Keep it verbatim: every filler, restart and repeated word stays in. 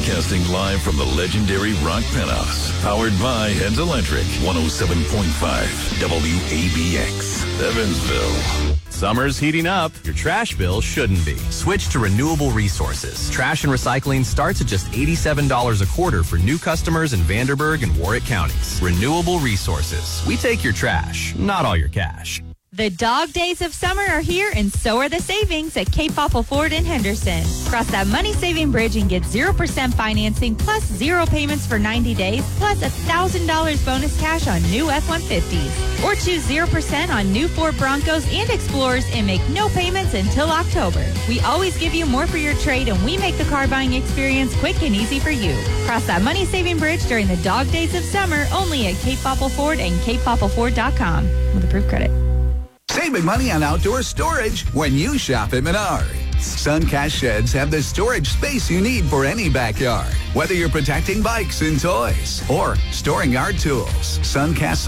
Broadcasting live from the legendary Rock Penthouse. Powered by Heads Electric. one oh seven point five W A B X, Evansville. Summer's heating up. Your trash bill shouldn't be. Switch to Renewable Resources. Trash and recycling starts at just eighty-seven dollars a quarter for new customers in Vanderburgh and Warwick counties. Renewable Resources. We take your trash, not all your cash. The dog days of summer are here, and so are the savings at Cape Popple Ford in Henderson. Cross that money-saving bridge and get zero percent financing plus zero payments for ninety days, plus one thousand dollars bonus cash on new F one fifties. Or choose zero percent on new Ford Broncos and Explorers and make no payments until October. We always give you more for your trade, and we make the car buying experience quick and easy for you. Cross that money-saving bridge during the dog days of summer only at Cape Popple Ford and cape popple ford dot com with approved credit. Saving money on outdoor storage when you shop at Menards. Suncast sheds have the storage space you need for any backyard. Whether you're protecting bikes and toys or storing yard tools, Suncast